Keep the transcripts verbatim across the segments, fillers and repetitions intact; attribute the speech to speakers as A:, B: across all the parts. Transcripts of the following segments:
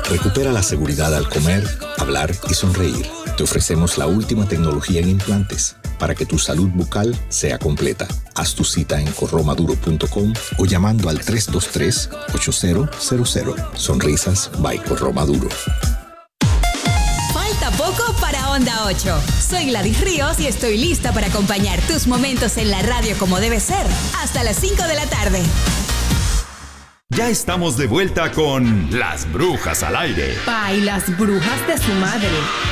A: Recupera la seguridad al comer, hablar y sonreír. Te ofrecemos la última tecnología en implantes para que tu salud bucal sea completa. Haz tu cita en corromaduro punto com o llamando al tres dos tres, ocho cero cero cero. Sonrisas by Corromaduro.
B: Falta poco para Onda ocho. Soy Gladys Ríos y estoy lista para acompañar tus momentos en la radio como debe ser. Hasta las cinco de la tarde.
C: Ya estamos de vuelta con Las Brujas al Aire.
D: Pa, y las brujas de su madre.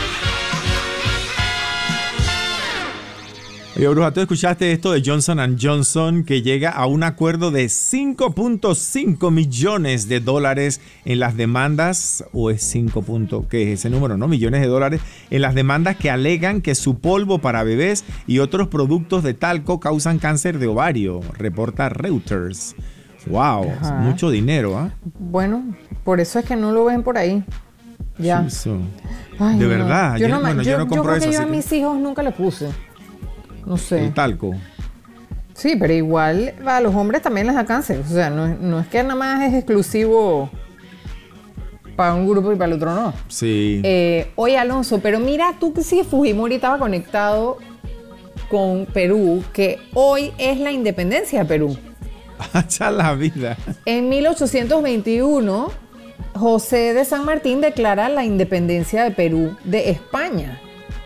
E: Oye, bruja, ¿tú escuchaste esto de Johnson and Johnson que llega a un acuerdo de cinco punto cinco millones de dólares en las demandas, o es cinco. ¿Qué es ese número? No, millones de dólares en las demandas que alegan que su polvo para bebés y otros productos de talco causan cáncer de ovario, reporta Reuters. Wow, es mucho dinero, ¿ah? ¿eh?
F: Bueno, por eso es que no lo ven por ahí. Ya.
E: Eso.
F: Ay,
E: de
F: no.
E: verdad.
F: Yo,
E: Yo,
F: no,
E: bueno,
F: yo,
E: yo no
F: yo
E: compro
F: creo que
E: eso.
F: yo a mis hijos nunca le puse. No sé.
E: El talco.
F: Sí, pero igual a los hombres también les da cáncer. O sea, no, es- no es que nada más es exclusivo para un grupo y para el otro no.
E: Sí.
F: Eh, oye, Alonso, pero mira tú que sí, Fujimori estaba conectado con Perú, que hoy es la independencia de Perú.
E: Hacha la vida.
F: En mil ochocientos veintiuno, José de San Martín declara la independencia de Perú de España.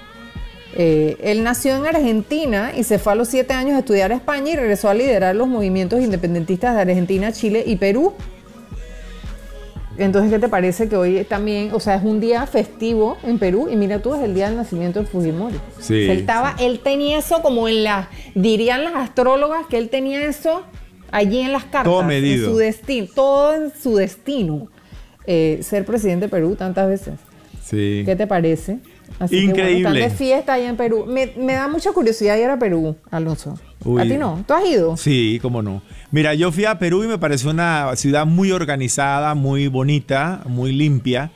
F: Eh, él nació en Argentina y se fue a los siete años a estudiar a España y regresó a liderar los movimientos independentistas de Argentina, Chile y Perú. Entonces, ¿qué te parece que hoy también, o sea, es un día festivo en Perú? Y mira tú, es el día del nacimiento de Fujimori.
E: Sí,
F: O sea, él, estaba, él tenía eso como en la, dirían las astrólogas que él tenía eso allí en las cartas.
E: Todo medido.
F: En su destino, todo en su destino. Eh, ser presidente de Perú tantas veces.
E: Sí.
F: ¿Qué te parece? Así que
E: Increíble.
F: bueno, están de fiesta allá en Perú. Me, me da mucha curiosidad ir a Perú, Alonso.
E: Uy.
F: ¿A ti no? ¿Tú has ido?
E: Sí, cómo no. Mira, yo fui a Perú y me pareció una ciudad muy organizada, muy bonita, muy limpia.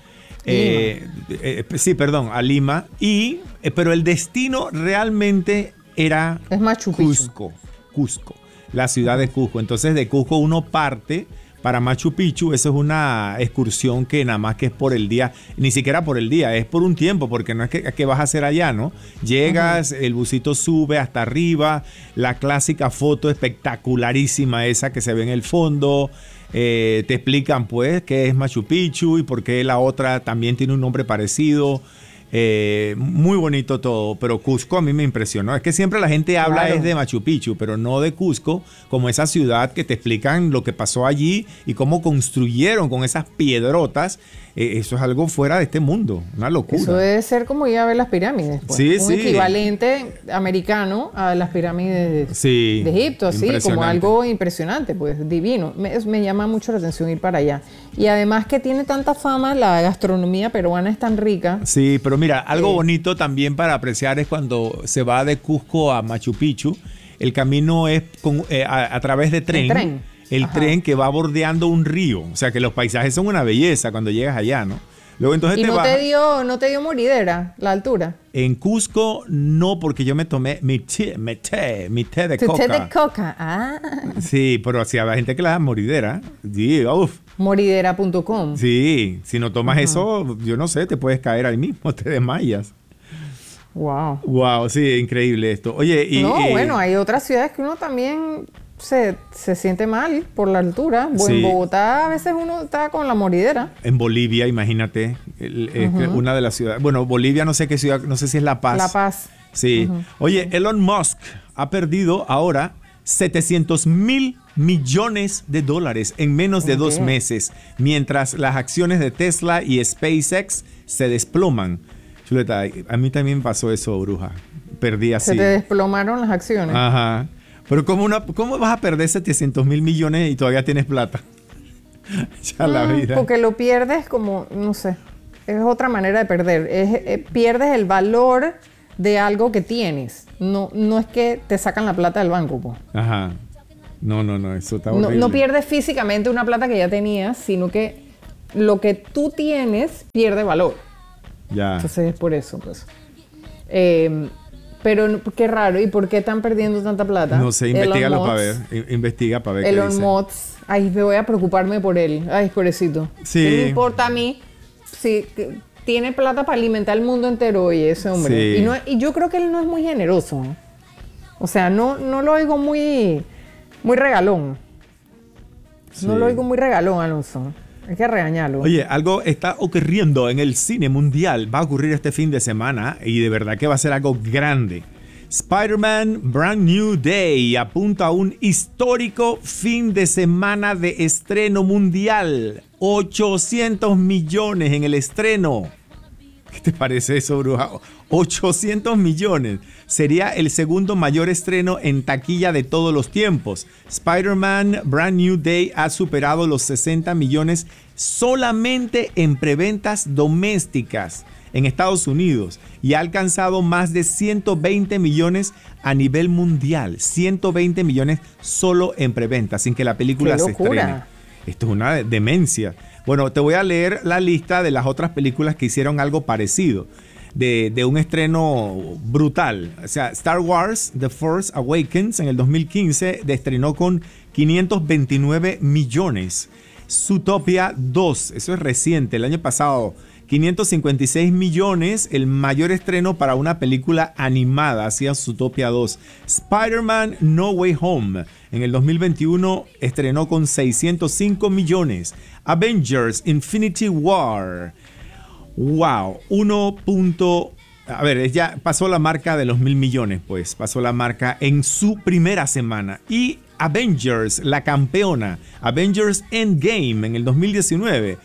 E: Eh, eh, sí, perdón, a Lima. Y, eh, pero el destino realmente era
F: Es Machu Picchu.
E: Cusco. Cusco, la ciudad de Cusco. Entonces de Cusco uno parte para Machu Picchu. Eso es una excursión que nada más que es por el día, ni siquiera por el día, es por un tiempo, porque no es que, que vas a hacer allá, ¿no? Llegas, uh-huh. el busito sube hasta arriba, la clásica foto espectacularísima esa que se ve en el fondo. Eh, te explican pues qué es Machu Picchu y por qué la otra también tiene un nombre parecido. Eh, muy bonito todo, pero Cusco a mí me impresionó. Es que siempre la gente habla
F: Claro.
E: es de Machu Picchu, pero no de Cusco, como esa ciudad que te explican lo que pasó allí y cómo construyeron con esas piedrotas. Eh, eso es algo fuera de este mundo, una locura.
F: Eso debe ser como ir a ver las pirámides. Pues.
E: Sí,
F: un
E: sí.
F: equivalente americano a las pirámides de,
E: Sí,
F: de Egipto, así como
E: impresionante.
F: algo impresionante, pues divino. Me, me llama mucho la atención ir para allá. Y además que tiene tanta fama, la gastronomía peruana es tan rica.
E: Sí, pero mira, algo
F: Eh.
E: bonito también para apreciar es cuando se va de Cusco a Machu Picchu. El camino es con, eh, a, a través de tren.
F: El tren.
E: El
F: Ajá.
E: tren que va bordeando un río. O sea que los paisajes son una belleza cuando llegas allá, ¿no? Luego entonces
F: Y
E: te
F: no
E: bajas.
F: te dio, no te dio moridera la altura.
E: En Cusco no, porque yo me tomé mi té, mi té, mi té de
F: Tu
E: coca.
F: té de coca. Ah.
E: Sí, pero si había gente que la da moridera. Sí, uf.
F: Moridera punto com.
E: Sí, si no tomas eso, yo no sé, te puedes caer ahí mismo, te desmayas.
F: Wow.
E: Wow, sí, increíble esto. Oye, y
F: No,
E: eh,
F: bueno, hay otras ciudades que uno también se, se siente mal por la altura. Bo-
E: Sí.
F: En Bogotá a veces uno está con la moridera.
E: en Bolivia, imagínate, el- es que una de las ciudades. Bueno, Bolivia no sé qué ciudad, no sé si es La Paz.
F: La Paz.
E: Sí. Oye, Elon Musk ha perdido ahora setecientos mil millones de dólares en menos de
F: Ok.
E: dos meses, mientras las acciones de Tesla y SpaceX se desploman. Chuleta, a mí también pasó eso, bruja. Perdí así.
F: Se te desplomaron las acciones.
E: Ajá. Pero ¿cómo, una, ¿cómo vas a perder setecientos mil millones y todavía tienes plata? Ya la
F: Mm,
E: vida.
F: Porque lo pierdes como, no sé, es otra manera de perder. Es, eh, pierdes el valor de algo que tienes. No, no es que te sacan la plata del banco, pues.
E: Ajá. No, no, no, eso está
F: No,
E: horrible.
F: no pierdes físicamente una plata que ya tenías, sino que lo que tú tienes pierde valor.
E: Ya.
F: Entonces es por eso, pues. Eh, pero no- qué raro. ¿Y por qué están perdiendo tanta plata?
E: No sé,
F: Elon
E: investigalo
F: Musk,
E: para ver. I- Investiga para ver qué
F: Elon
E: dice.
F: Musk. Ay, me voy a preocuparme por él. Ay, pobrecito.
E: Sí.
F: ¿Qué me importa a mí sí, tiene plata para alimentar el mundo entero hoy ese hombre.
E: Sí.
F: Y, no, y yo creo que él no es muy generoso. O sea, no, no lo oigo muy, muy regalón.
E: Sí.
F: No lo oigo muy regalón, Alonso. Hay que regañarlo.
E: Oye, algo está ocurriendo en el cine mundial. Va a ocurrir este fin de semana y de verdad que va a ser algo grande. Spider-Man Brand New Day apunta a un histórico fin de semana de estreno mundial. ochocientos millones en el estreno. ¿Qué te parece eso, bruja? ochocientos millones. Sería el segundo mayor estreno en taquilla de todos los tiempos. Spider-Man Brand New Day ha superado los sesenta millones solamente en preventas domésticas en Estados Unidos y ha alcanzado más de ciento veinte millones a nivel mundial. ciento veinte millones solo en preventas, sin que la película se estrene. Esto es una demencia. Bueno, te voy a leer la lista de las otras películas que hicieron algo parecido, de, de un estreno brutal. O sea, Star Wars The Force Awakens en el dos mil quince estrenó con quinientos veintinueve millones. Zootopia dos, eso es reciente, el año pasado, quinientos cincuenta y seis millones, el mayor estreno para una película animada, hacia Zootopia dos. Spider-Man No Way Home en el dos mil veintiuno estrenó con seiscientos cinco millones. Avengers Infinity War, wow, uno. A ver, ya pasó la marca de los mil millones, pues pasó la marca en su primera semana. Y Avengers, la campeona, Avengers Endgame en el dos mil diecinueve,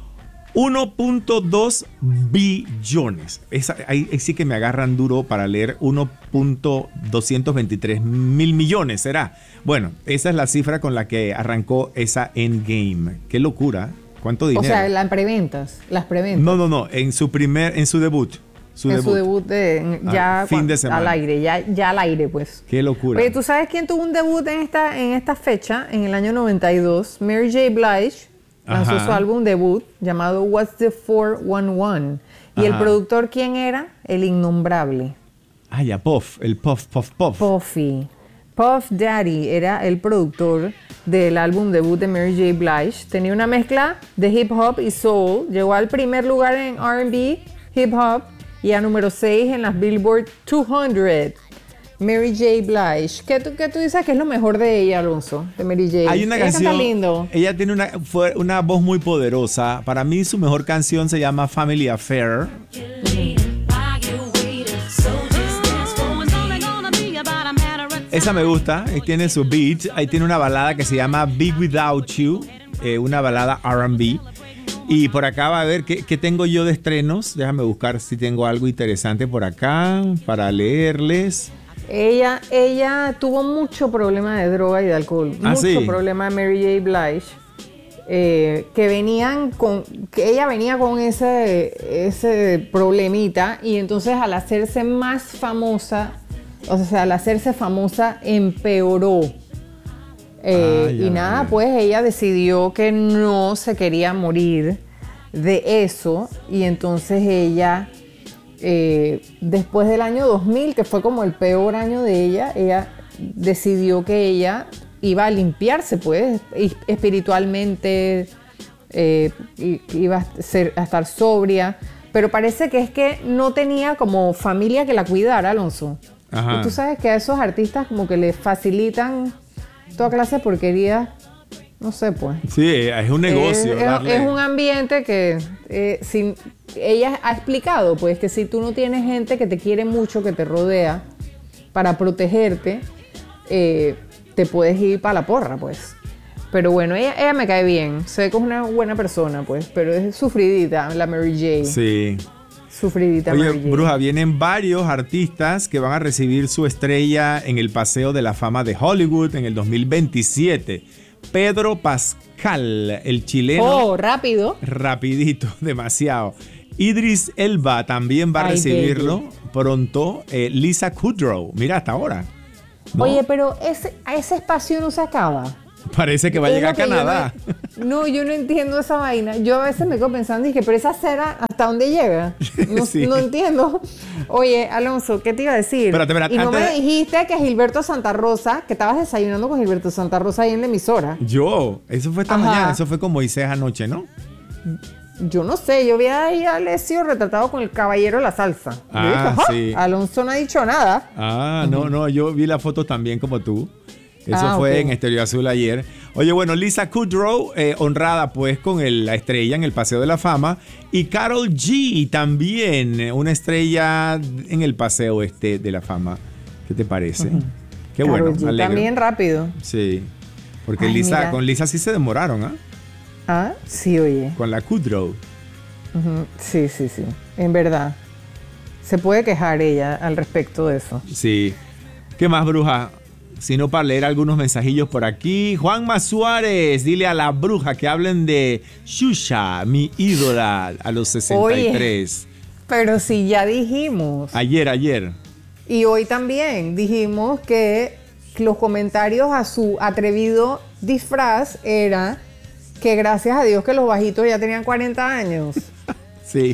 E: uno punto dos billones. Esa, ahí, ahí sí que me agarran duro para leer uno punto doscientos veintitrés mil millones, ¿será? Bueno, esa es la cifra con la que arrancó esa Endgame. ¡Qué locura! ¿Cuánto dinero?
F: O sea, las preventas, las preventas.
E: No, no, no, en su primer, en su debut. Su
F: en
E: debut.
F: su debut de, ya
E: ah, fin de semana.
F: Al aire, ya, ya al aire, pues.
E: ¡Qué locura!
F: Oye, ¿tú sabes quién tuvo un debut en esta, en esta fecha, en el año noventa y dos? Mary J. Blige lanzó
E: Ajá.
F: su álbum debut llamado What's the four one one. ¿Y
E: Ajá.
F: el productor quién era? El innombrable.
E: Ah, ya, Puff, el Puff, Puff, Puff.
F: Puffy. Puff Daddy era el productor del álbum debut de Mary J. Blige. Tenía una mezcla de hip hop y soul. Llegó al primer lugar en R and B, hip hop y a número seis en las Billboard doscientos. Mary J. Blige. ¿Qué tú, qué tú dices que es lo mejor de ella, Alonso? De Mary J.
E: Hay una
F: ella
E: canción.
F: Canta lindo.
E: Ella tiene una, fue una voz muy poderosa. Para mí, su mejor canción se llama Family Affair. Esa me gusta, eh, tiene su beat. Ahí tiene una balada que se llama Be Without You, eh, una balada R and B. Y por acá va a ver qué, qué tengo yo de estrenos. Déjame buscar si tengo algo interesante por acá para leerles.
F: Ella, ella tuvo mucho problema de droga y de alcohol.
E: ¿Ah,
F: mucho
E: sí?
F: problema de Mary J. Blige. Eh, que venían con. Que ella venía con ese, ese problemita. Y entonces al hacerse más famosa. O sea, al hacerse famosa empeoró. Eh,
E: Ah, ya,
F: y nada,
E: ya.
F: pues ella decidió que no se quería morir de eso. Y entonces ella, eh, después del año dos mil, que fue como el peor año de ella, ella decidió que ella iba a limpiarse, pues, y- espiritualmente, eh, i- iba a, ser- a estar sobria. Pero parece que es que no tenía como familia que la cuidara, Alonso.
E: Ajá.
F: Y tú sabes que a esos artistas como que les facilitan toda clase de porquería, no sé, pues.
E: Sí, es un negocio.
F: Es, es-
E: darle-
F: es un ambiente que eh, sin, ella ha explicado, pues, que si tú no tienes gente que te quiere mucho, que te rodea para protegerte, eh, te puedes ir para la porra, pues. Pero bueno, ella, ella me cae bien. Sé que es una buena persona, pues, pero es sufridita, la Mary J.
E: Sí.
F: Sufridita
E: Oye,
F: Mary J.
E: Bruja, vienen varios artistas que van a recibir su estrella en el Paseo de la Fama de Hollywood en el dos mil veintisiete. Pedro Pascal, el chileno.
F: Oh, rápido.
E: Rapidito, demasiado. Idris Elba también va a
F: Ay,
E: recibirlo pronto. Eh, Lisa Kudrow, mira hasta ahora. ¿no?
F: Oye, pero ese, ese espacio no se acaba.
E: Parece que va a
F: Es
E: llegar a
F: lo que yo
E: Canadá.
F: No, no, yo no entiendo esa vaina. Yo a veces me quedo pensando, dije, pero esa cera, ¿hasta dónde llega? No,
E: Sí.
F: no entiendo. Oye, Alonso, ¿qué te iba a decir?
E: Espérate, espérate,
F: y no
E: antes
F: me
E: de-
F: dijiste que Gilberto Santa Rosa, que estabas desayunando con Gilberto Santa Rosa ahí en la emisora.
E: Yo, eso fue esta
F: Ajá.
E: mañana, eso fue con Moisés anoche, ¿no?
F: yo no sé, yo vi ahí a Alessio retratado con el caballero de la salsa.
E: Ah,
F: yo dije,
E: sí.
F: Alonso no ha dicho nada.
E: Ah, no, no, yo vi la foto también como tú. Eso
F: Ah,
E: fue
F: ok.
E: en Estéreo Azul ayer. Oye, bueno, Lisa Kudrow, eh, honrada pues con el- la estrella en el Paseo de la Fama. Y Karol G también, eh, una estrella en el Paseo este de la Fama. ¿Qué te parece? Qué
F: Karol
E: bueno,
F: G
E: me alegro.
F: también rápido.
E: Sí, porque
F: Ay,
E: Lisa,
F: mira.
E: con Lisa sí se demoraron, ¿ah?
F: Ah, sí, oye.
E: Con la Kudrow.
F: Ujú, sí, sí, sí. En verdad. Se puede quejar ella al respecto de eso.
E: Sí. ¿Qué más, bruja? Sino para leer algunos mensajillos por aquí. Juanma Suárez, dile a la bruja que hablen de Xuxa, mi ídola, a los sesenta y tres.
F: Pero si ya dijimos,
E: Ayer, ayer.
F: y hoy también dijimos que los comentarios a su atrevido disfraz era que gracias a Dios que los bajitos ya tenían cuarenta años.
E: Sí.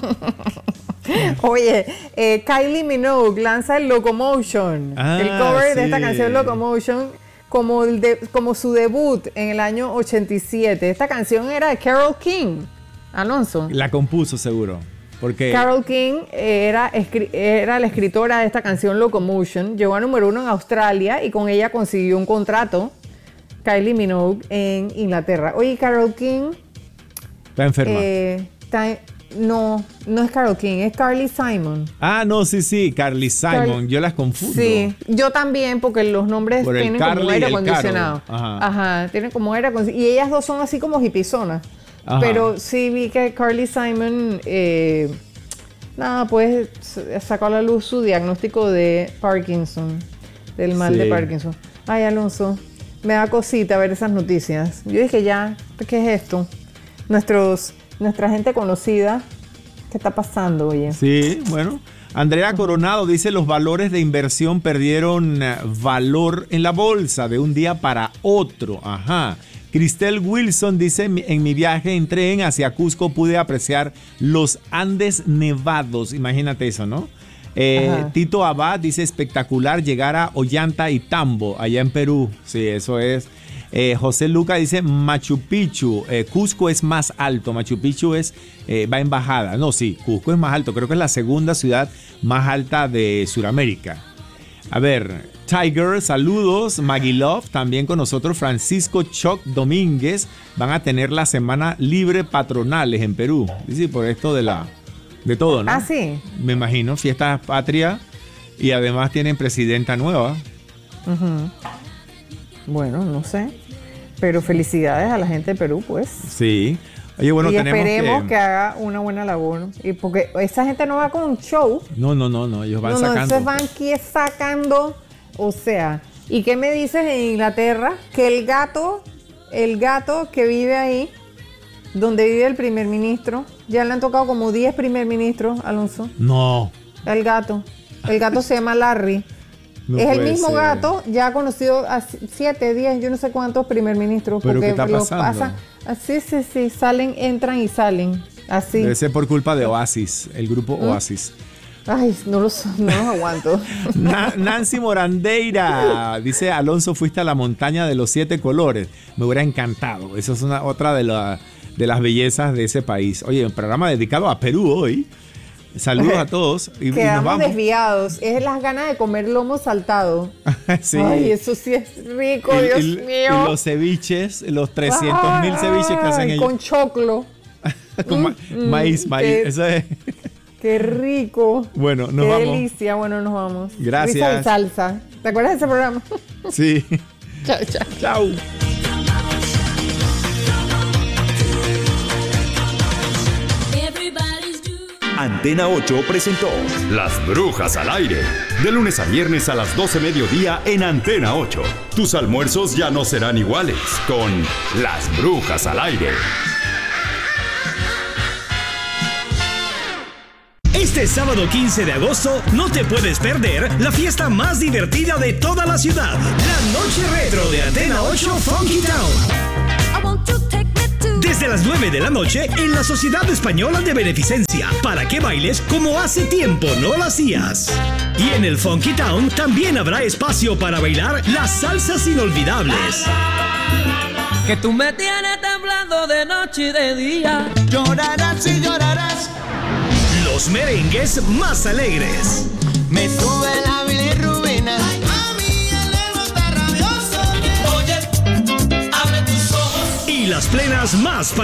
F: Oye, eh, Kylie Minogue lanza el Locomotion,
E: Ah,
F: el cover de esta
E: sí.
F: canción Locomotion, como, el de- como su debut en el año ochenta y siete. Esta canción era de Carole King, Alonso.
E: La compuso seguro. Porque
F: Carole King era, escri- era la escritora de esta canción Locomotion, llegó a número uno en Australia y con ella consiguió un contrato, Kylie Minogue, en Inglaterra. Oye, Carole King...
E: está enferma.
F: eh, está- no, no es Carole King, es Carly Simon.
E: Ah, no, sí, sí, Carly Simon.
F: Carly-
E: Yo las confundo.
F: Sí, yo también, porque los nombres
E: Por el
F: tienen
E: Carly
F: como
E: y
F: aire
E: el
F: acondicionado.
E: Carol. Ajá.
F: Ajá, tienen como aire acondicionado. Y ellas dos son así como hipizonas.
E: Ajá.
F: Pero sí vi que Carly Simon, eh, nada, pues sacó a la luz su diagnóstico de Parkinson, del mal
E: Sí.
F: de Parkinson. Ay, Alonso, me da cosita ver esas noticias. Yo dije, ya, ¿qué es esto? Nuestros, nuestra gente conocida, ¿qué está pasando, oye?
E: Sí, bueno. Andrea Coronado dice los valores de inversión perdieron eh, valor en la bolsa de un día para otro. Ajá. Cristel Wilson dice, "Mi- en mi viaje en tren hacia Cusco pude apreciar los Andes nevados." Imagínate eso, ¿no? Eh,
F: Ajá.
E: Tito Abad dice, espectacular llegar a Ollanta y Tambo, allá en Perú. Sí, eso es. Eh, José Luca dice, Machu Picchu, eh, Cusco es más alto, Machu Picchu es, eh, va en bajada. No, sí, Cusco es más alto, creo que es la segunda ciudad más alta de Sudamérica. A ver, Tiger, saludos. Maggie Love, también con nosotros. Francisco Choc Domínguez, van a tener la semana libre patronales en Perú. Sí, por esto de la de todo, ¿no?
F: Ah, sí.
E: Me imagino, fiesta patria y además tienen presidenta nueva.
F: Bueno, no sé. Pero felicidades a la gente de Perú, pues.
E: Sí. Oye, bueno,
F: y
E: tenemos
F: esperemos que...
E: que...
F: haga una buena labor. Y porque esa gente no va con un show.
E: No, no, no, no, ellos van
F: no, no,
E: sacando.
F: esos van aquí sacando. O sea, ¿y qué me dices en Inglaterra? Que el gato, el gato que vive ahí, donde vive el primer ministro, ya le han tocado como diez primer ministros, Alonso.
E: No.
F: El gato. El gato se llama Larry.
E: No
F: es el
E: puede
F: mismo
E: ser.
F: gato, ya ha conocido a siete, diez, yo no sé cuántos primer ministros.
E: ¿Pero
F: porque
E: qué está
F: los
E: pasando?
F: pasan- así, sí, sí, salen, entran y salen. Así.
E: Debe ser por culpa de Oasis, el grupo
F: ¿Mm?
E: Oasis.
F: Ay, no los, no los aguanto.
E: Na- Nancy Morandeira dice, Alonso, fuiste a la montaña de los siete colores. Me hubiera encantado. Esa es una, otra de, la- de las bellezas de ese país. Oye, un programa dedicado a Perú hoy. Saludos a todos. Y, y nos
F: Quedamos
E: vamos.
F: desviados. Es las ganas de comer lomo saltado.
E: Sí.
F: Ay, eso sí es rico,
E: Y-
F: Dios
E: y-
F: mío.
E: y los ceviches, los trescientos mil ceviches que hacen
F: Ay,
E: ellos.
F: con choclo.
E: Con ma- maíz, maíz.
F: qué-
E: Eso es.
F: Qué rico.
E: Bueno, nos
F: Qué
E: vamos.
F: delicia. Bueno, nos vamos.
E: Gracias.
F: Risa y salsa. ¿Te acuerdas de ese programa?
E: Sí.
F: Chao, chao.
E: Chao.
C: Antena ocho presentó Las Brujas al Aire. De lunes a viernes a las doce mediodía en Antena ocho. Tus almuerzos ya no serán iguales con Las Brujas al Aire.
G: Este sábado quince de agosto no te puedes perder la fiesta más divertida de toda la ciudad. La Noche Retro de Antena ocho Funky Town. Desde las nueve de la noche en la Sociedad Española de Beneficencia, para que bailes como hace tiempo no lo hacías. Y en el Funky Town también habrá espacio para bailar las salsas inolvidables.
H: Que tú me tienes temblando de noche y de día.
I: Llorarás y llorarás.
G: Los merengues más alegres.
I: Me sube la bilirrubina. Ay, mami, el ego está rabioso.
H: Oye, abre tus ojos.
G: Y las plenas más